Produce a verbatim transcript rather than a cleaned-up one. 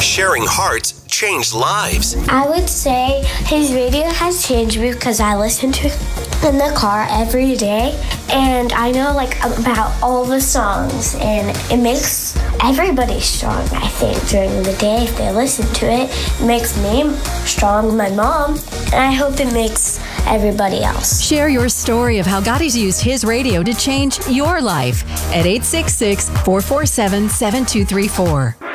Sharing hearts change lives. I would say his radio has changed me because I listen to it in the car every day, and I know like about all the songs, and it makes everybody strong, I think, during the day if they listen to it. It makes me strong, my mom, and I hope it makes everybody else. Share your story of how God has used his radio to change your life at eight six six, four four seven, seven two three four.